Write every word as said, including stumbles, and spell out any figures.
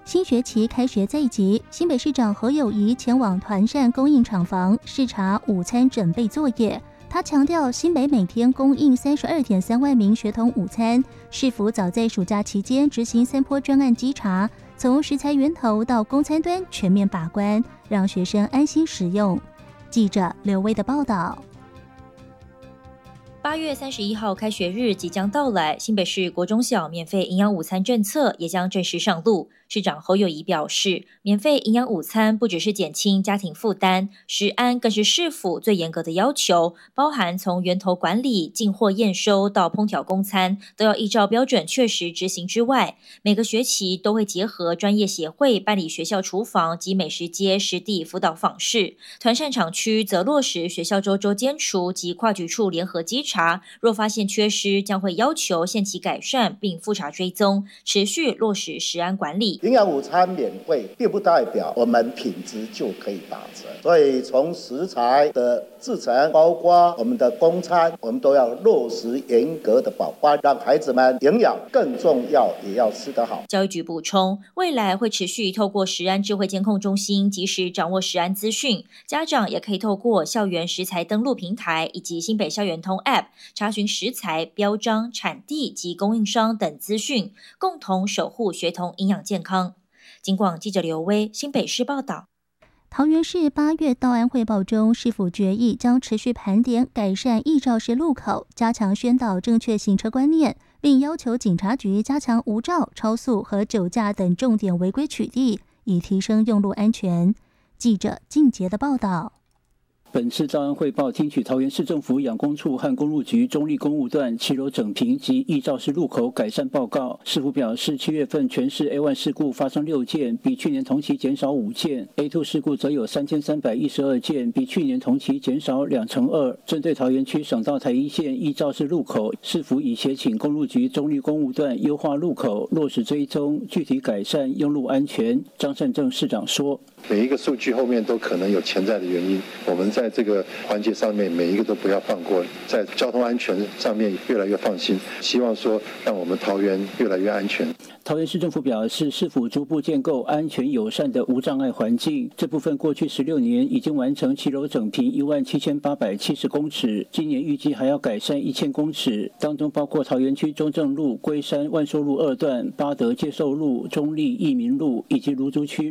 新学期开学在即，新北市长侯友宜前往团膳供应厂房视察午餐准备作业。他强调，新北每天供应三十二点三万名学童午餐，市府早在暑假期间执行三波专案稽查，从食材源头到供餐端全面把关，让学生安心食用。记者刘威的报道。 八月三十一号开学日即将到来，新北市国中小免费营养午餐政策也将正式上路。市长侯友宜表示，免费营养午餐不只是减轻家庭负担，食安更是市府最严格的要求，包含从源头管理、进货验收到烹调供餐，都要依照标准确实执行之外，每个学期都会结合专业协会办理学校厨房及美食街实地辅导访视，团膳厂区则落实学校周周监厨及跨局处联合稽查，若发现缺失，将会要求限期改善，并复查追踪，持续落实食安管理。 营养午餐免费，并不代表我们品质就可以打折，所以从食材的制成，包括我们的供餐，我们都要落实严格的把关，让孩子们营养更重要，也要吃得好。 教育局补充，未来会持续透过食安智慧监控中心及时掌握食安资讯，家长也可以透过校园食材登录平台以及新北校园通 App 查询食材标章、产地及供应商等资讯，共同守护学童营养健康。警广记者刘威新北市报道。 桃园市八月道安汇报中，市府决议将持续盘点改善易肇事路口，加强宣导正确行车观念，并要求警察局加强无照、超速和酒驾等重点违规取缔，以提升用路安全。记者靳杰的报道。 本次道安汇报听取桃园市政府养工处和公路局中立公务段骑楼整平及易肇事路口改善报告。市府表示，七月份全市 A 一 事故发生六件，比去年同期减少五件 ；A 二 事故则有三千三百一十二件，比去年同期减少两成二。针对桃园区省道台一线易肇事路口，市府已协请公路局中立公务段优化路口，落实追踪，具体改善用路安全。张善政市长说， 每一个数据后面都可能有潜在的原因，我们在这个环节上面每一个都不要放过，在交通安全上面越来越放心，希望说让我们桃园越来越安全。 桃园市政府表示，市府逐步建构安全友善的无障碍环境，这部分过去十六年已经完成骑楼整平一万七千八百七十公尺，今年预计还要改善一千公尺，当中包括桃园区中正路、龟山万寿路二段、八德介寿路、中立益民路以及芦竹区